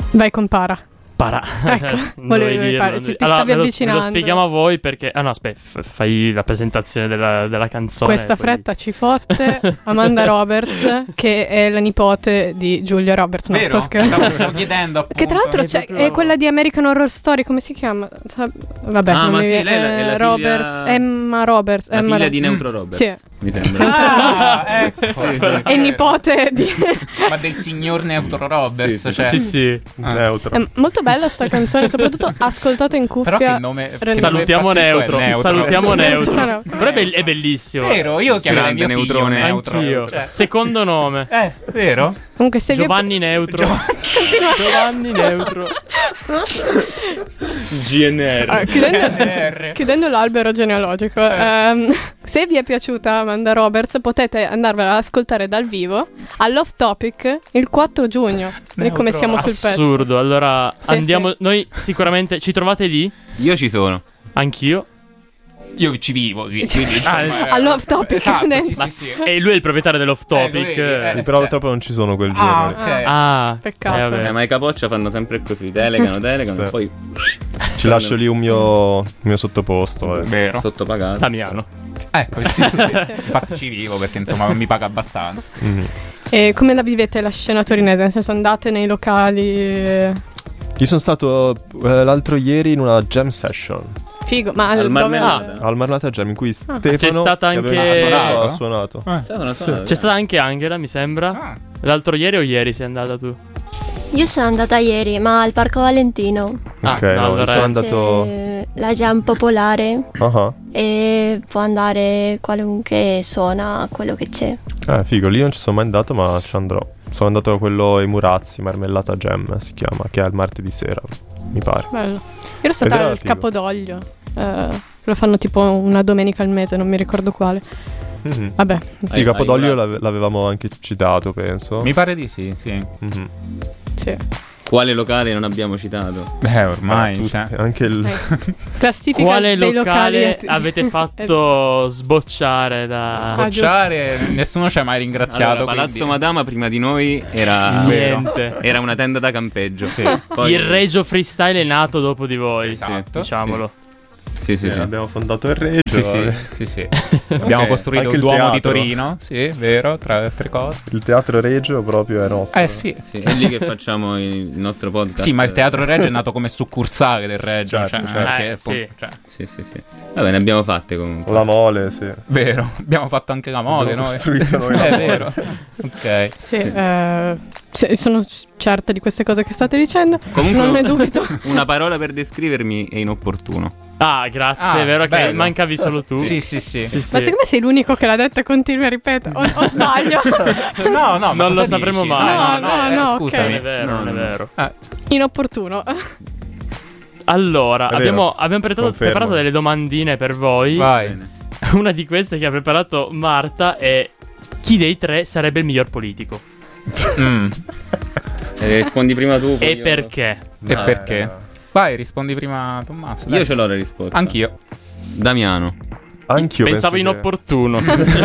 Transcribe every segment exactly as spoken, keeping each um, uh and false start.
Vai con Para. Para. Ecco, volevi fare, se ti allora, stavi lo, avvicinando. Lo spieghiamo a voi perché... Ah no, aspetta, f- fai la presentazione della, della canzone. Questa poi... fretta ci fotte Amanda Roberts, che è la nipote di Giulia Roberts. No, Vero? sto scherzando. Stavo chiedendo appunto. Che tra l'altro c'è, proprio... è quella di American Horror Story, come si chiama? Sa- Vabbè, Ah, non ma mi sì, viene- lei è la- è la eh, Roberts, figlia- Emma Roberts. La Emma figlia Ro- di Neutro Roberts, Sì. mi sembra. Ah, ecco. Sì, sì. È nipote di... Ma del signor Neutro Roberts, Sì, sì, cioè. Sì, sì. Ah. Neutro. È molto bella sta canzone, soprattutto ascoltata in cuffia. Però che nome, che rende- nome Salutiamo pazzesco è Neutro. Neutro. Salutiamo Neutro. Neutro. Però è, be- è bellissimo. Vero, io chiamerei Grande mio figlio neutrone. Neutro. Anch'io. Cioè. Secondo nome. Eh, vero? Comunque se vi è- Giovanni Neutro. Giovanni Neutro. G N R. Ah, chiudendo, R. chiudendo l'albero genealogico, ehm, se vi è piaciuta Amanda Roberts potete andarvela ad ascoltare dal vivo all'Off Topic il quattro giugno. Vedi come Neutro. siamo sul pezzo. Assurdo. Allora Sì, andiamo. sì. Noi sicuramente ci trovate lì. Io ci sono. Anch'io. Io ci vivo, quindi, insomma, eh, All'Off Topic, esatto, sì, dentro. sì, sì. E lui è il proprietario dell'off topic. Eh, lui, eh. Sì, però cioè- purtroppo non ci sono quel giorno. Ah, ok. Ah, Peccato. eh, vabbè. Eh, ma i capoccia fanno sempre così, delegano, delegano, Sì. e poi Ci lascio lì un mio, un mio sottoposto. Eh. Vero. sottopagato. Damiano. Ecco, sì, sì, sì. Sì. Infatti ci vivo perché insomma non mi paga abbastanza. Mm. E come la vivete la scena torinese? Nel senso, andate nei locali? eh, Io sono stato eh, l'altro ieri in una jam session Figo, ma Al dove? Marmellata. al Marmellata Jam in cui Stefano C'è stata che anche- aveva Ha suonato. suonato? ha suonato. Sì, una C'è stata anche Angela, mi sembra. Ah. L'altro ieri o ieri sei andata tu? Io sono andata ieri, ma al Parco Valentino. Ah, Ok, no, no, allora sono è- andato. C'è la jam popolare Ah, e può andare qualunque suona quello che c'è. ah. Eh, figo, lì non ci sono mai andato, ma ci andrò. Sono andato a quello ai Murazzi, Marmellata Jam si chiama, che è il martedì sera, mi pare. Bello. Io ero stata Ed era al figo. Capodoglio. eh, lo fanno tipo una domenica al mese, non mi ricordo quale. Mhm. Vabbè. Sì, Ai- Capodoglio ai Murazzi. l'ave- l'avevamo anche citato, penso. Mi pare di sì, sì. Mhm. Sì. Quale locale non abbiamo citato? Beh, ormai, Tutti, cioè. anche il... Eh, Classifica Quale dei locale locali avete fatto sbocciare da... Ah, Bocciare, nessuno ci ha mai ringraziato. Allora, Palazzo quindi- Madama prima di noi era Niente. era una tenda da campeggio. Sì. Poi- Il Regio Freestyle è nato dopo di voi. Esatto. Diciamolo. Sì, sì, Eh, sì. abbiamo fondato il Regio. Sì, sì, vabbè. sì, sì. Abbiamo Ok, costruito anche il il Duomo di teatro. Torino, sì, vero, tra le altre cose. Il teatro Regio proprio è nostro. Eh sì. Sì, è lì che facciamo il nostro podcast. Sì, ma il Teatro Regio è nato come succursale del Regio, Certo, cioè, certo. perché, Eh, appunto, sì. cioè, Sì, sì, sì. Vabbè, ne abbiamo fatte comunque. La mole, sì. vero, abbiamo fatto anche la mole, Abbiamo noi. costruito noi la È mole. vero. Ok. Sì, eh, sì, sono certa di queste cose che state dicendo. Comunque- Non ne dubito. Una parola per descrivermi è inopportuno. Ah, grazie, Ah, è vero che bello. mancavi solo tu. Sì, sì, sì. Sì, sì. Ma secondo me sei l'unico che l'ha detto e continui a ripetere. O, o sbaglio? No, no, ma Non cosa lo sapremo dici? mai. No, no, eh, no, scusami. Non è vero, No, non è no. vero. Ah, Inopportuno. Allora, È vero. abbiamo, abbiamo preparato, Confermo. preparato delle domandine per voi. vai. Bene. Una di queste che ha preparato Marta è: chi dei tre sarebbe il miglior politico? Mm. Eh, rispondi prima tu. poi E io- perché? E Dai, perché? dai. Vai, rispondi prima Tommaso. dai. Io ce l'ho la risposta. Anch'io. Damiano. Anch'io Pensavo penso che- inopportuno.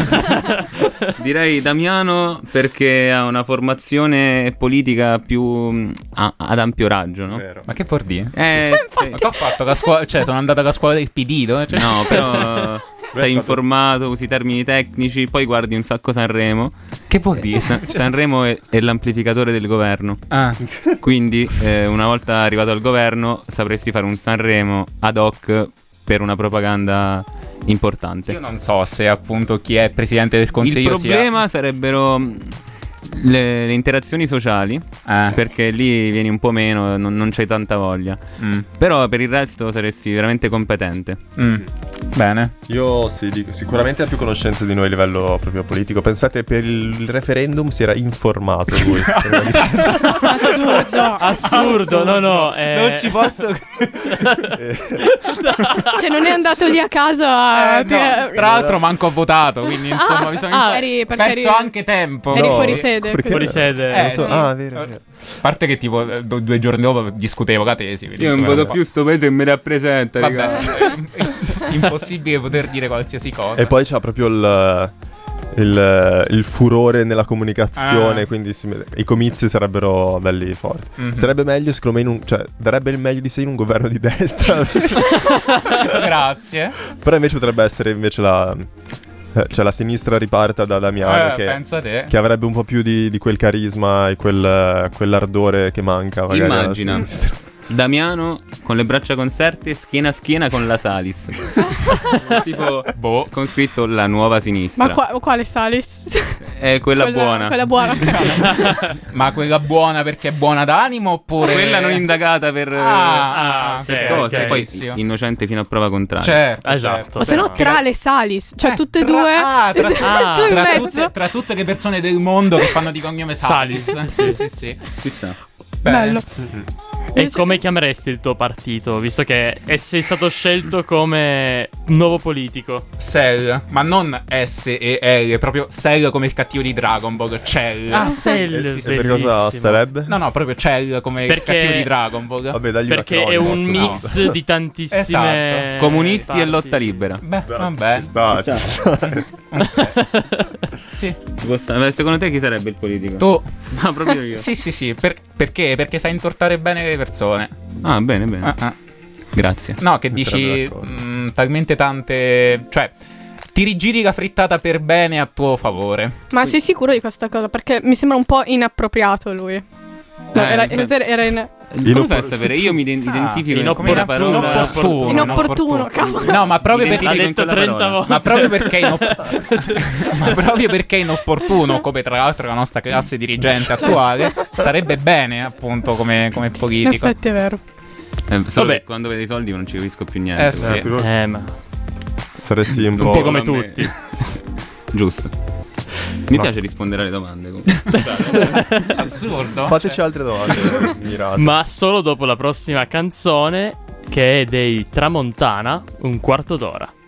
Direi Damiano perché ha una formazione politica più mh, a- ad ampio raggio, no? Vero. Ma che vuol dire? Eh, sì. Ma che ho fatto? La scuola, cioè, sono andato alla scuola del P D, no? Cioè- No, però sei stato- informato, usi termini tecnici, poi guardi un sacco Sanremo. Che vuol dire? Sa- Sanremo è, è l'amplificatore del governo. Ah, Quindi, eh, una volta arrivato al governo, sapresti fare un Sanremo ad hoc per una propaganda importante. io non so se appunto chi è presidente del Il consiglio problema sarebbero mh, le, le interazioni sociali, sia... Eh, perché lì vieni un po' meno, non, non c'hai tanta voglia. mm, Però per il resto saresti veramente competente. mm. Bene. Io sì, dico, sicuramente ha più conoscenze di noi a livello proprio politico. Pensate, per il referendum si era informato lui. Assurdo. Assurdo, no, no. eh, posso... Cioè, non è andato lì a caso a. Eh, no, tra l'altro manco ho votato, quindi insomma mi sono Ah, inf- eri, perché perso eri, anche tempo. eri no? fuori sede. Perché- fuori sede. Eh, so- sì. ah, vero, vero. A parte che tipo eh, do- due giorni dopo discutevo la tesi. quindi, Io non insomma, vedo era un più sto paese che mi rappresenta, po'- raga. Vabbè, è impossibile poter dire qualsiasi cosa. E poi c'ha proprio il, il, il furore nella comunicazione, Ah. quindi si- i comizi sarebbero belli forti. Mhm. Sarebbe meglio, secondo me, in un, cioè, darebbe il meglio di sé in un governo di destra. Grazie. Però invece potrebbe essere invece la, eh, cioè la sinistra riparta da Damiano, Eh, che, pensa te. che avrebbe un po' più di, di quel carisma e quel, quell'ardore che manca magari alla Immagina sinistra. Damiano con le braccia conserte, schiena a schiena con la Salis. Tipo, Boh. con scritto la nuova sinistra. Ma qua- quale Salis? È quella, buona. Quella buona. Ma quella buona perché è buona d'animo oppure... Quella non indagata per, Ah, Ah, per ok, per ok. cose. Poi benissimo. innocente fino a prova contraria. Certo, Esatto. certo. O se no Però- tra le Salis, cioè Eh, tutte e tra- due. ah, tra, Ah. tu in tra mezzo. tutte, tra tutte le persone del mondo che fanno di cognome Salis. Salis, Sì, sì, sì. Ci sta. Bene. Bello. E come chiameresti il tuo partito, visto che è- sei stato scelto come nuovo politico? Cell, ma non S e L, proprio Cell come il cattivo di Dragon Ball, Cell. Ah, Cell, Eh, sì, sì, E per bellissimo. cosa starebbe? No, no, proprio Cell come Perché- il cattivo di Dragon Ball. Vabbè, dagli Perché è acronimo, un no. mix di tantissime Esatto. Comunisti parti. e lotta libera. Beh, Dai, vabbè. Ci sta, ci sta. Sì. Ci può stare. Secondo te chi sarebbe il politico? Tu. Ah, proprio io. Sì, sì, sì. Per- perché? Perché sai intortare bene le persone. Ah, bene, bene. Ah, ah. Grazie. No, che Mi dici trovo d'accordo. mh, talmente tante... Cioè, ti rigiri la frittata per bene a tuo favore. Ma sei sicuro di questa cosa? Perché mi sembra un po' inappropriato lui. No, Eh, era, infatti. era in... Come fai a sapere? Io mi ident- Ah, identifico in inopportuno, quella parola. inopportuno. Inopportuno, cavolo. No, ma proprio Mi perché... Ha identifico in detto quella trenta parola. volte. Ma proprio perché è inopp- ma proprio perché è inopportuno, come tra l'altro la nostra classe dirigente attuale, starebbe bene appunto come, come In politico. effetti è vero. Eh, solo Vabbè. che quando vedo i soldi non ci capisco più niente. Eh, sì. Eh, più- Eh, ma Saresti un un po'... po' come a me. tutti. Giusto. Mi Ma- piace rispondere alle domande. comunque. Assurdo. Fateci Cioè, altre domande mirate. Ma solo dopo la prossima canzone, che è dei Tramontana, un quarto d'ora.